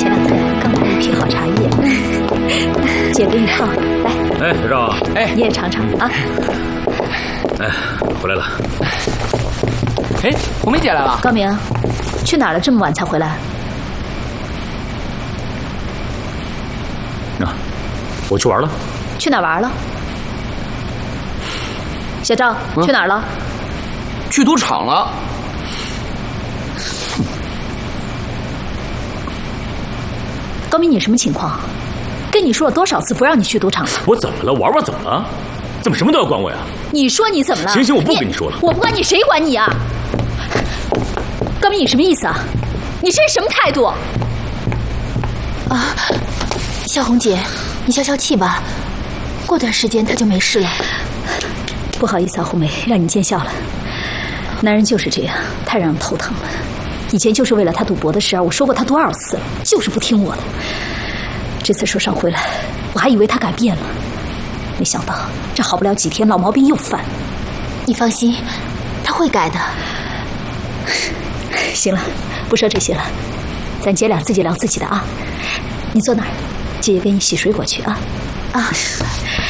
前2天刚买了一批好茶叶，姐给你泡，来。 哎，小赵， 你也尝尝啊。 哎，回来了。 哎，红梅姐来了。 高明，去哪儿了？这么晚才回来？ 啊，我去玩了。 去哪儿玩了？小赵，去哪儿了？ 去赌场了。 高明，你什么情况？跟你说了多少次不让你去赌场了？ 我怎么了？玩玩怎么了？怎么什么都要管我呀？ 你说你怎么了？ 行行，我不跟你说了。 我不管你，谁管你啊？高明，你什么意思啊？你这是什么态度？ 啊，小红姐，你消消气吧，过段时间他就没事了。 不好意思啊，红梅，让你见笑了。男人就是这样，太让人头疼了。以前就是为了他赌博的事儿，我说过他多少次了，就是不听我的。这次受伤回来，我还以为他改变了，没想到这好不了几天，老毛病又犯。 你放心，他会改的。 行了，不说这些了，咱姐俩自己聊自己的啊。你坐那儿，姐姐给你洗水果去啊。 啊。